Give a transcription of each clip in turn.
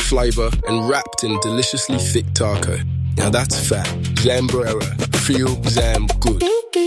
flavour and wrapped in deliciously thick taco. Now that's fat. Zambrera. Feel Zam good.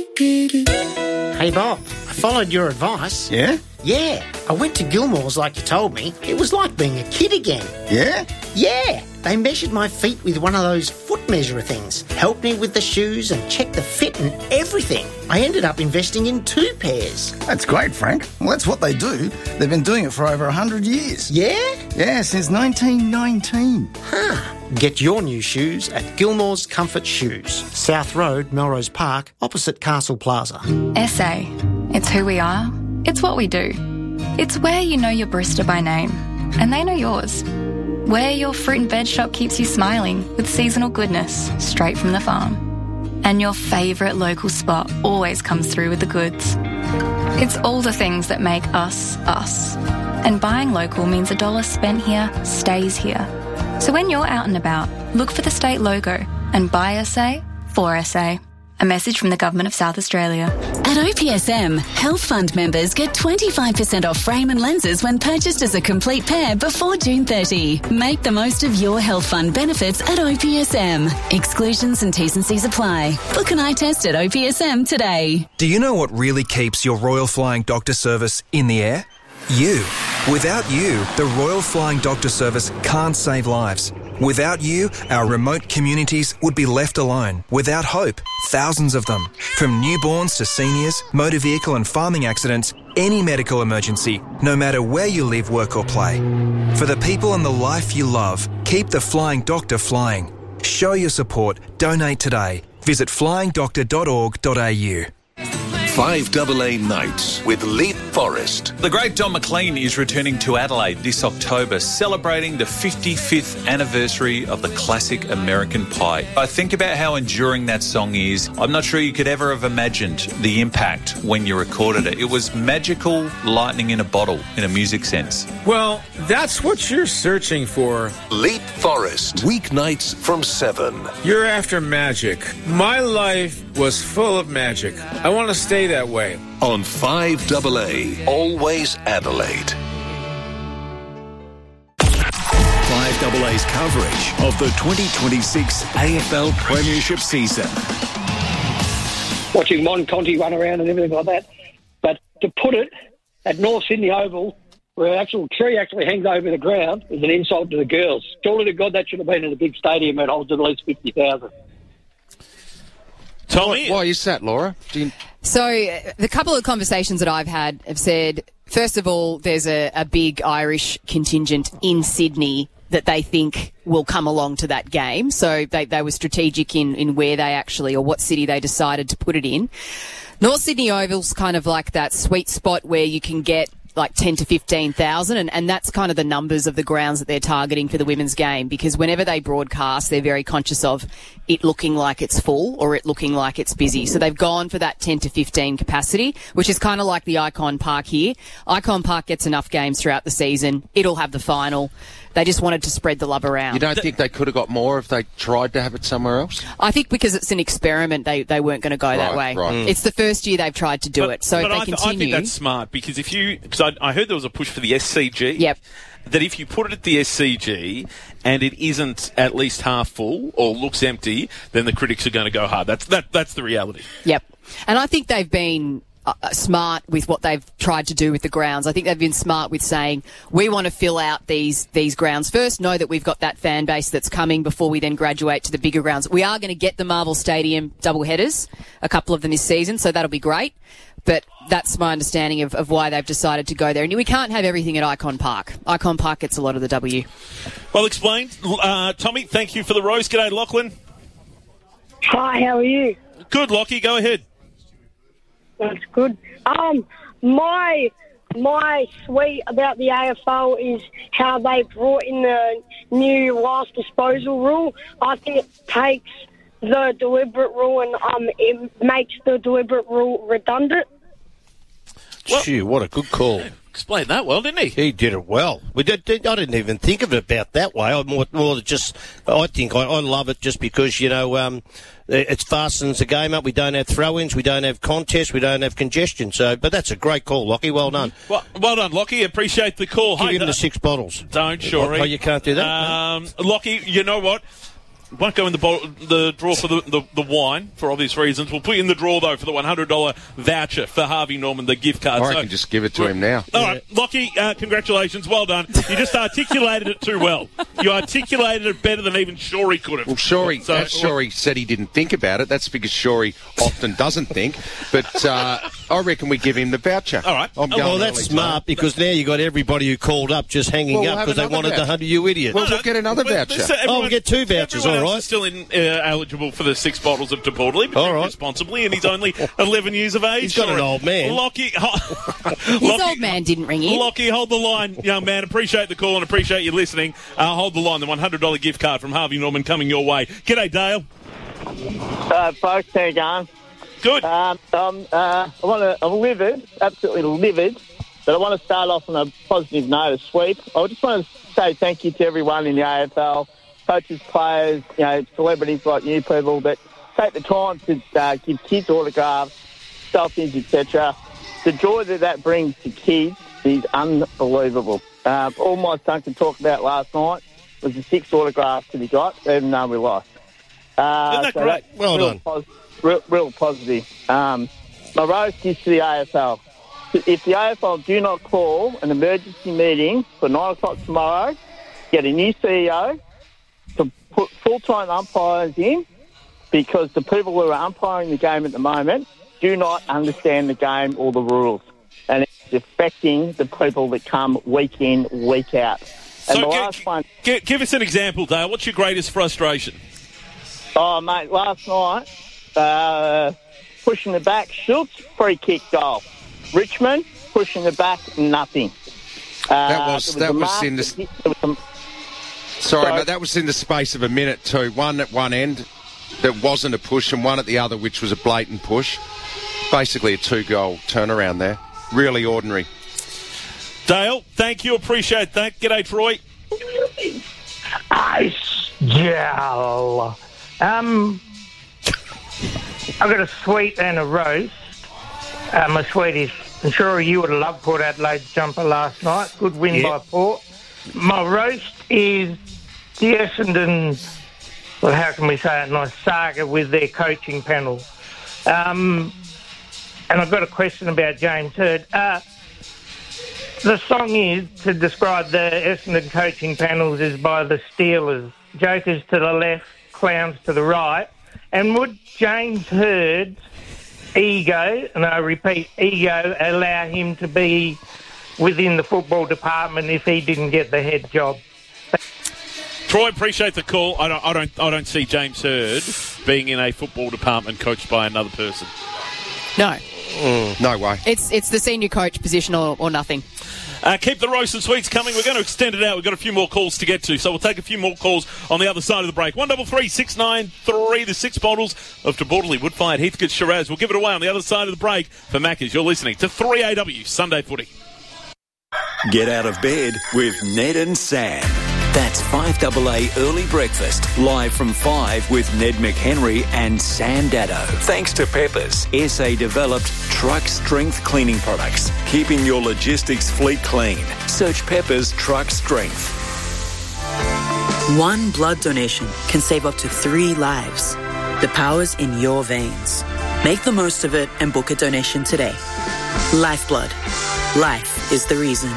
Hey Bob, I followed your advice. Yeah? Yeah, I went to Gilmore's like you told me. It was like being a kid again. Yeah? Yeah, they measured my feet with one of those foot measurer things, helped me with the shoes and checked the fit and everything. I ended up investing in 2 pairs. That's great, Frank. Well, that's what they do. They've been doing it for over 100 years. Yeah? Yeah, since 1919. Huh. Get your new shoes at Gilmore's Comfort Shoes, South Road, Melrose Park, opposite Castle Plaza. SA. It's who we are. It's what we do. It's where you know your barista by name, and they know yours. Where your fruit and veg shop keeps you smiling with seasonal goodness straight from the farm. And your favourite local spot always comes through with the goods. It's all the things that make us, us. And buying local means $1 spent here stays here. So when you're out and about, look for the state logo and buy SA for SA. A message from the Government of South Australia. At OPSM, Health Fund members get 25% off frame and lenses when purchased as a complete pair before June 30. Make the most of your Health Fund benefits at OPSM. Exclusions and T's and C's apply. Book an eye test at OPSM today. Do you know what really keeps your Royal Flying Doctor Service in the air? You. Without you, the Royal Flying Doctor Service can't save lives. Without you, our remote communities would be left alone, without hope, thousands of them. From newborns to seniors, motor vehicle and farming accidents, any medical emergency, no matter where you live, work or play. For the people and the life you love, keep the Flying Doctor flying. Show your support. Donate today. Visit flyingdoctor.org.au. 5AA Nights with Leap Forest. The great Don McLean is returning to Adelaide this October, celebrating the 55th anniversary of the classic American Pie. I think about how enduring that song is. I'm not sure you could ever have imagined the impact when you recorded it. It was magical lightning in a bottle, in a music sense. Well, that's what you're searching for. Leap Forest, weeknights from 7. You're after magic. My life was full of magic. I want to stay that way. On 5AA, always Adelaide. 5AA's coverage of the 2026 AFL Premiership season. Watching Mon Conti run around and everything like that. But to put it at North Sydney Oval, where an actual tree actually hangs over the ground, is an insult to the girls. Surely to God that should have been in a big stadium that holds at least 50,000. Tommy? Why is that, Laura? So the couple of conversations that I've had have said, first of all, there's a big Irish contingent in Sydney that they think will come along to that game. So they were strategic in where they actually, or what city they decided to put it in. North Sydney Oval's kind of like that sweet spot where you can get like 10 to 15,000, and that's kind of the numbers of the grounds that they're targeting for the women's game, because whenever they broadcast, they're very conscious of it looking like it's full or it looking like it's busy. So they've gone for that 10 to 15 capacity, which is kind of like the Icon Park here. Icon Park gets enough games throughout the season. It'll have the final. They just wanted to spread the love around. You don't think they could have got more if they tried to have it somewhere else? I think because it's an experiment, they weren't going to go that way. Right. It's the first year they've tried to do it. So if they continue... I think that's smart, because because I heard there was a push for the SCG. Yep. That if you put it at the SCG and it isn't at least half full or looks empty, then the critics are going to go hard. That's the reality. Yep. And I think they've been smart with what they've tried to do with the grounds. I think they've been smart with saying, we want to fill out these grounds first, know that we've got that fan base that's coming before we then graduate to the bigger grounds. We are going to get the Marvel Stadium double headers, a couple of them this season, so that'll be great. But that's my understanding of why they've decided to go there. And we can't have everything at Icon Park. Icon Park gets a lot of the W. Well explained. Tommy, thank you for the rose. G'day, Lachlan. Hi, how are you? Good, Lockie. Go ahead. That's good. My sweet about the AFL is how they brought in the new last disposal rule. I think it takes the deliberate rule and it makes the deliberate rule redundant. Gee, what a good call. Explained that well, didn't he? He did it well. I didn't even think of it about that way. I think I love it just because, it fastens the game up. We don't have throw-ins, we don't have contests, we don't have congestion. But that's a great call, Lockie. Well done. Well done, Lockie. Appreciate the call. Give him the 6 bottles. Don't, Shorey. Oh, you can't do that? Lockie, you know what? Won't go in the draw for the wine, for obvious reasons. We'll put you in the draw, though, for the $100 voucher for Harvey Norman, the gift card. I can just give it to him now. All right, Lockie, congratulations. Well done. You just articulated it too well. You articulated it better than even Shorey could have. Well, Shorey said he didn't think about it. That's because Shorey often doesn't think. But I reckon we give him the voucher. All right. Well, that's smart, because now you got everybody who called up just hanging up because they wanted the 100, you idiot. Well, we'll get another voucher. We'll get 2 vouchers, all right. Is still eligible for the 6 bottles of Deportly, but drink responsibly, and he's only 11 years of age. He's got an old man. Lockie, his old man didn't ring in. Lockie, hold the line, young man. Appreciate the call and appreciate you listening. Hold the line. The $100 gift card from Harvey Norman coming your way. G'day, Dale. Folks, how you going? Good. I'm livid, absolutely livid, but I want to start off on a positive note, a sweep. I just want to say thank you to everyone in the AFL. Coaches, players, celebrities like you people that take the time to give kids autographs, selfies, etc. The joy that brings to kids is unbelievable. All my son could talk about last night was the 6 autographs that he got, even though we lost. Isn't that great? Well done. Real positive. My roast is to the AFL. If the AFL do not call an emergency meeting for 9 o'clock tomorrow, get a new CEO, to put full-time umpires in, because the people who are umpiring the game at the moment do not understand the game or the rules. And it's affecting the people that come week in, week out. And So the last one... Give us an example, Dale. What's your greatest frustration? Oh, mate, last night, pushing the back, Schultz, free kick goal. Richmond, pushing the back, nothing. That was in the... Sorry, but that was in the space of a minute too. One at one end that wasn't a push, and one at the other which was a blatant push. Basically a 2-goal turnaround there. Really ordinary. Dale, thank you. Appreciate that. G'day, Troy. Ice gel. I've got a sweet and a roast. My sweet is, I'm sure you would have loved Port Adelaide's jumper last night. Good win by Port. My roast is the Essendon, well, how can we say it, nice saga with their coaching panel. And I've got a question about James Hird. The song is, to describe the Essendon coaching panels, is by the Steelers. Jokers to the left, clowns to the right. And would James Hird's ego, and I repeat, ego, allow him to be within the football department if he didn't get the head job? Troy, appreciate the call. I don't see James Hird being in a football department coached by another person. No. No way. It's the senior coach position or nothing. Keep the roast and sweets coming. We're going to extend it out. We've got a few more calls to get to, so we'll take a few more calls on the other side of the break. 133 693, the 6 bottles of Deportly Woodfired Heathcote Shiraz. We'll give it away on the other side of the break for Maccas. You're listening to 3AW Sunday Footy. Get out of bed with Ned and Sam. That's 5AA Early Breakfast, live from 5 with Ned McHenry and Sam Dado. Thanks to Peppers, SA-developed truck strength cleaning products, keeping your logistics fleet clean. Search Peppers Truck Strength. One blood donation can save up to 3 lives. The power's in your veins. Make the most of it and book a donation today. Lifeblood. Life is the reason.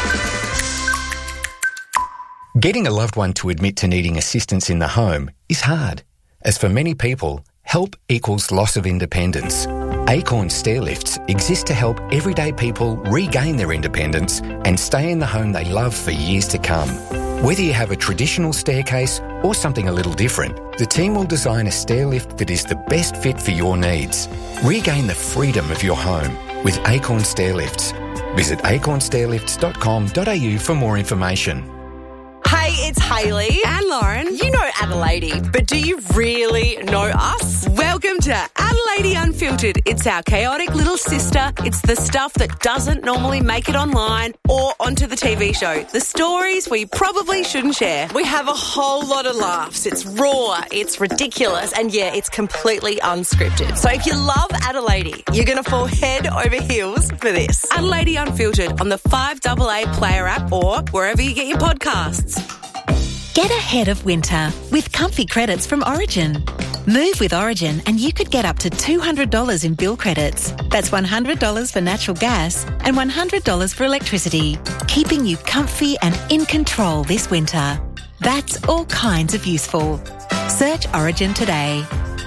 Getting a loved one to admit to needing assistance in the home is hard, as for many people, help equals loss of independence. Acorn Stairlifts exist to help everyday people regain their independence and stay in the home they love for years to come. Whether you have a traditional staircase or something a little different, the team will design a stairlift that is the best fit for your needs. Regain the freedom of your home with Acorn Stairlifts. Visit acornstairlifts.com.au for more information. Hey, it's Hayley. And Lauren. You know Adelaide, but do you really know us? Welcome to Adelaide Unfiltered. It's our chaotic little sister. It's the stuff that doesn't normally make it online or onto the TV show. The stories we probably shouldn't share. We have a whole lot of laughs. It's raw, it's ridiculous, and yeah, it's completely unscripted. So if you love Adelaide, you're going to fall head over heels for this. Adelaide Unfiltered on the 5AA Player app or wherever you get your podcasts. Get ahead of winter with comfy credits from Origin. Move with Origin and you could get up to $200 in bill credits. That's $100 for natural gas and $100 for electricity, keeping you comfy and in control this winter. That's all kinds of useful. Search Origin today.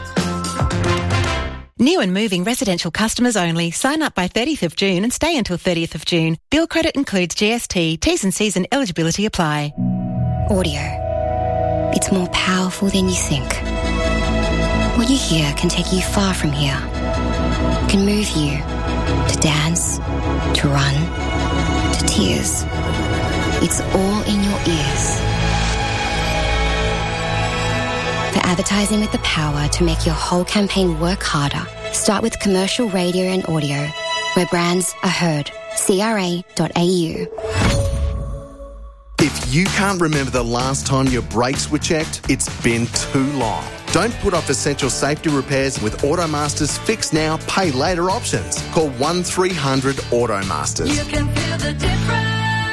New and moving residential customers only. Sign up by 30th of June and stay until 30th of June. Bill credit includes GST. T's and C's and eligibility apply. Audio. It's more powerful than you think. What you hear can take you far from here. Can move you to dance, to run, to tears. It's all in your ears. For advertising with the power to make your whole campaign work harder, start with commercial radio and audio, where brands are heard. CRA.au. If you can't remember the last time your brakes were checked, it's been too long. Don't put off essential safety repairs with Automaster's Fix Now, Pay Later options. Call 1300 Automasters. You can feel the difference.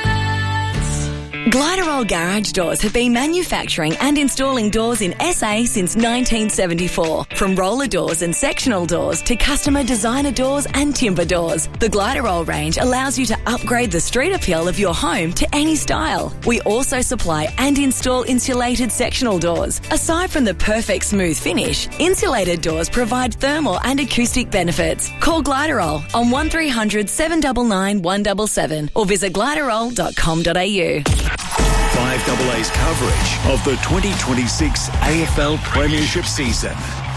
Gliderol Garage Doors have been manufacturing and installing doors in SA since 1974. From roller doors and sectional doors to customer designer doors and timber doors, the Gliderol range allows you to upgrade the street appeal of your home to any style. We also supply and install insulated sectional doors. Aside from the perfect smooth finish, insulated doors provide thermal and acoustic benefits. Call Gliderol on 1300 799 177 or visit gliderol.com.au. 5AA's coverage of the 2026 AFL Premiership season.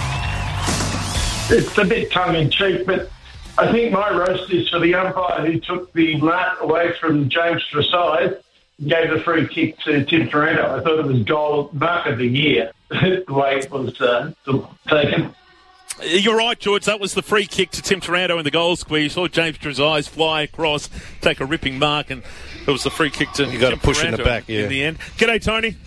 It's a bit tongue-in-cheek, but I think my roast is for the umpire who took the mark away from James Trezise and gave the free kick to Tim Taranto. I thought it was goal mark of the year, the way it was taken. You're right, George. That was the free kick to Tim Taranto in the goal square. You saw James Trezise fly across, take a ripping mark, and it was the free kick to You got to push Taranto in the back, yeah. in the end. G'day, Tony.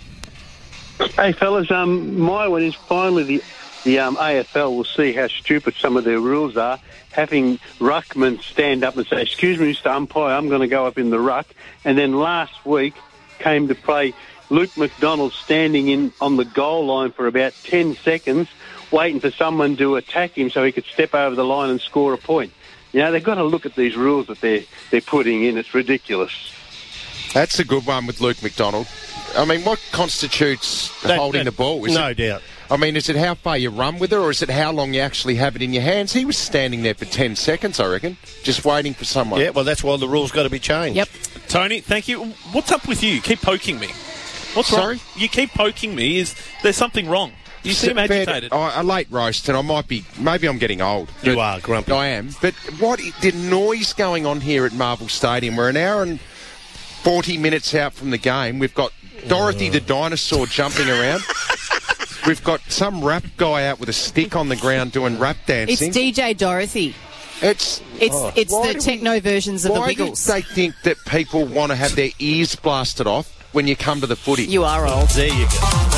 Hey, fellas. My one is finally the AFL will see how stupid some of their rules are. Having ruckmen stand up and say, "Excuse me, Mr. Umpire, I'm going to go up in the ruck," and then last week came to play Luke McDonald standing in on the goal line for about 10 seconds. Waiting for someone to attack him so he could step over the line and score a point. You know, they've got to look at these rules that they're putting in. It's ridiculous. That's a good one with Luke McDonald. I mean, what constitutes holding the ball? No doubt. I mean, is it how far you run with it, or is it how long you actually have it in your hands? He was standing there for 10 seconds, I reckon, just waiting for someone. Yeah, well, that's why the rules got to be changed. Yep. Tony, thank you. What's up with you? You keep poking me. What's Sorry? wrong? You keep poking me. Is there something wrong? You seem agitated. A late roast, and I might be, maybe I'm getting old. You are grumpy. I am. But what the noise going on here at Marvel Stadium? We're an hour and 40 minutes out from the game. We've got Dorothy the dinosaur jumping around. We've got some rap guy out with a stick on the ground doing rap dancing. It's DJ Dorothy. It's the techno versions of the Wiggles. Why do they think that people want to have their ears blasted off when you come to the footy? You are old. There you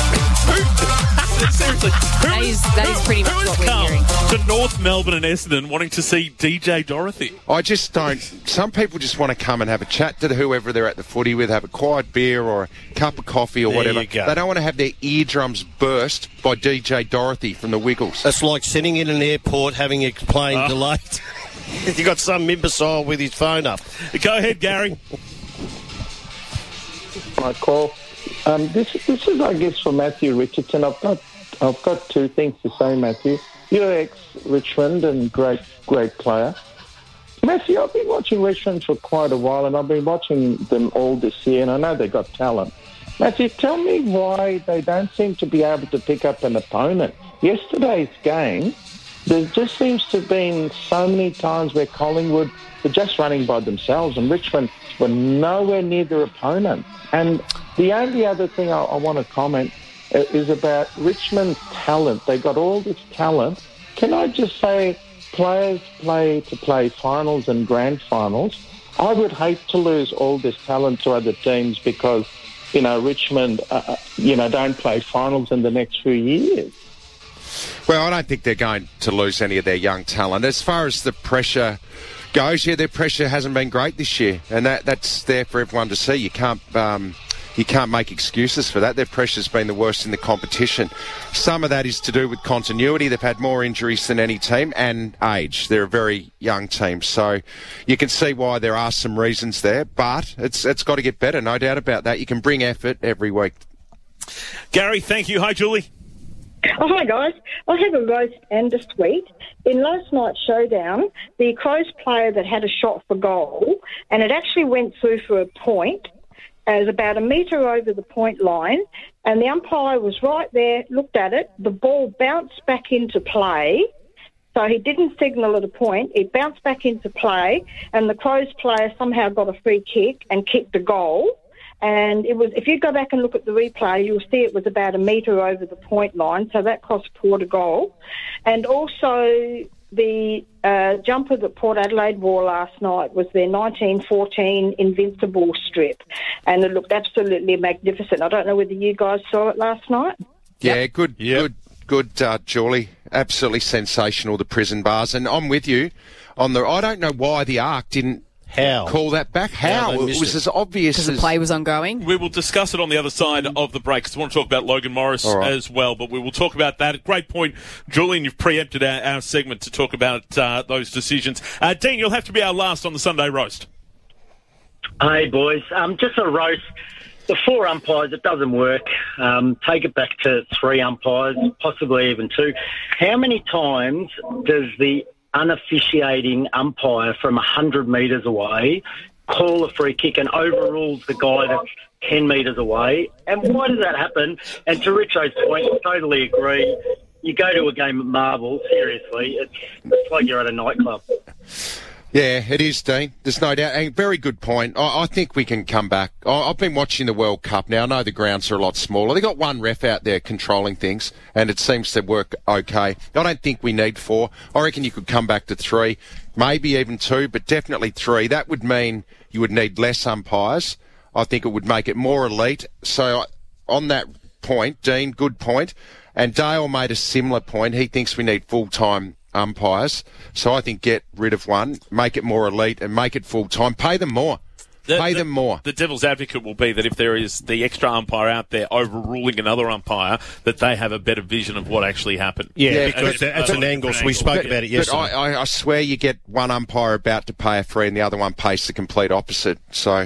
go. Seriously, that is pretty much what we're hearing. To North Melbourne and Essendon wanting to see DJ Dorothy. I just don't. Some people just want to come and have a chat to whoever they're at the footy with, have a quiet beer or a cup of coffee or whatever. You go. They don't want to have their eardrums burst by DJ Dorothy from the Wiggles. It's like sitting in an airport having a plane delayed. You got some imbecile with his phone up. Go ahead, Gary. My call. This is, I guess, for Matthew Richardson. I've got two things to say, Matthew. You're ex-Richmond and great player. Matthew, I've been watching Richmond for quite a while, and I've been watching them all this year, and I know they've got talent. Matthew, tell me why they don't seem to be able to pick up an opponent. Yesterday's game, there just seems to have been so many times where Collingwood were just running by themselves, and Richmond were nowhere near their opponent. And the only other thing I want to comment is about Richmond's talent. They got all this talent. can I just say, players play finals and grand finals. I would hate to lose all this talent to other teams because, Richmond, don't play finals in the next few years. Well, I don't think they're going to lose any of their young talent. As far as the pressure goes, their pressure hasn't been great this year, and that's there for everyone to see. You can't make excuses for that. Their pressure's been the worst in the competition. Some of that is to do with continuity. They've had more injuries than any team, and age. They're a very young team, so you can see why there are some reasons there, but it's got to get better, no doubt about that. You can bring effort every week. Gary, thank you. Hi, Julie. Oh, hi, guys. I have a roast and a sweet. In last night's showdown, the Crows player that had a shot for goal, and it actually went through for a point, it was about a metre over the point line, and the umpire was right there, looked at it. The ball bounced back into play, so he didn't signal at a point. It bounced back into play, and the Crows player somehow got a free kick and kicked a goal. And it was, if you go back and look at the replay, you'll see it was about a metre over the point line, so that cost Port a goal. And also the jumper that Port Adelaide wore last night was their 1914 Invincible strip, and it looked absolutely magnificent. I don't know whether you guys saw it last night. Yeah, good, Julie. Absolutely sensational, the prison bars. And I'm with you on I don't know why the ARC didn't call that back. How? It was as obvious because the play was ongoing. We will discuss it on the other side of the break, because I want to talk about Logan Morris as well, but we will talk about that. Great point, Julian. You've preempted our segment to talk about those decisions. Dean, you'll have to be our last on the Sunday roast. Hey, boys. Just a roast. The 4 umpires, it doesn't work. Take it back to 3 umpires, possibly even 2. How many times does the unofficiating umpire from 100 metres away call a free kick and overrules the guy that's 10 metres away? And why does that happen? And to Richo's point, I totally agree. You go to a game of marbles, seriously, it's like you're at a nightclub. Yeah, it is, Dean. There's no doubt. And very good point. I think we can come back. I've been watching the World Cup now. I know the grounds are a lot smaller. They've got 1 ref out there controlling things, and it seems to work okay. I don't think we need 4. I reckon you could come back to 3, maybe even 2, but definitely 3. That would mean you would need less umpires. I think it would make it more elite. So on that point, Dean, good point. And Dale made a similar point. He thinks we need full-time umpires. So I think get rid of 1, make it more elite, and make it full-time. Pay them more. Pay them more. The devil's advocate will be that if there is the extra umpire out there overruling another umpire, that they have a better vision of what actually happened. Yeah, because that's an angle. So we spoke about it yesterday. But I swear you get one umpire about to pay a fee and the other one pays the complete opposite. So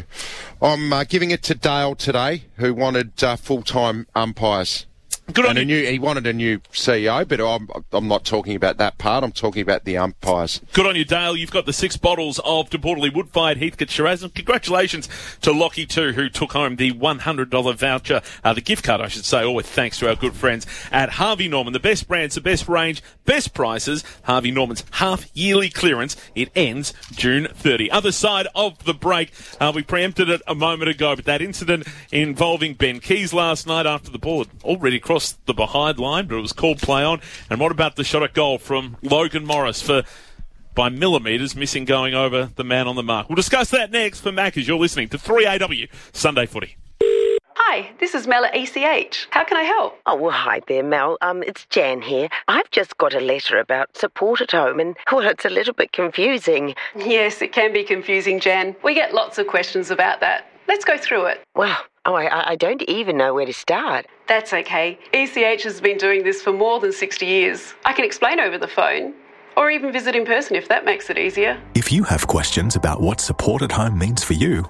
I'm giving it to Dale today, who wanted full-time umpires. Good on you. He wanted a new CEO, but I'm not talking about that part. I'm talking about the umpires. Good on you, Dale. You've got the 6 bottles of De Bortoli Wood-Fired Heathcote Shiraz. And congratulations to Lockie, too, who took home the $100 voucher, the gift card, I should say, all with thanks to our good friends at Harvey Norman. The best brands, the best range, best prices. Harvey Norman's half-yearly clearance. It ends June 30. Other side of the break, we preempted it a moment ago, but that incident involving Ben Keys last night after the ball had already crossed the behind line, but it was called play on. And what about the shot at goal from Logan Morris by millimetres missing going over the man on the mark? We'll discuss that next for Mac as you're listening to 3AW Sunday Footy. Hi, this is Mel at ECH. How can I help? Oh, well, hi there, Mel. It's Jan here. I've just got a letter about support at home and, well, it's a little bit confusing. Yes, it can be confusing, Jan. We get lots of questions about that. Let's go through it. Well, I don't even know where to start. That's okay. ECH has been doing this for more than 60 years. I can explain over the phone, or even visit in person if that makes it easier. If you have questions about what support at home means for you,